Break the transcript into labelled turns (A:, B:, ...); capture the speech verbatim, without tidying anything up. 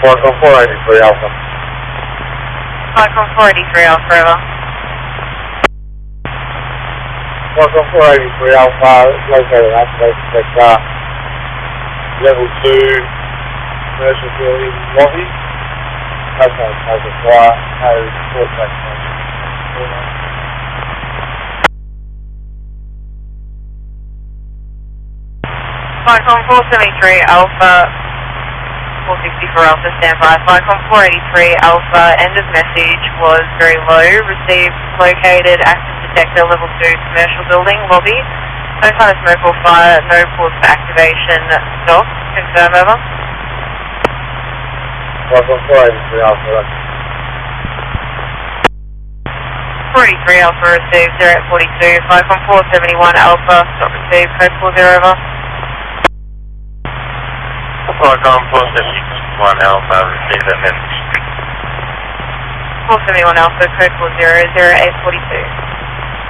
A: Falcon four eighty-three Alpha.
B: Falcon four eighty-three Alpha, over.
A: Falcon four eighty-three Alpha, located at activation sector, level two, commercial building lobby. That's not a type of fire, no support vaccination.
B: Falcon four seventy-three Alpha, four sixty-four Alpha, standby. Falcon four eighty-three Alpha, end of message was very low. Received located active detector level two commercial building lobby. No sign of smoke or fire, no pause for activation. Stop. Confirm, over.
A: Falcon four eighty-three Alpha.
B: four eighty-three Alpha received zero eight forty-two. Falcon four seventy-one Alpha, stop received. Code four zero, over.
C: Falcon four seventy-one Alpha, receive that message.
B: four seventy-one Alpha, code four zero, zero eight forty-two.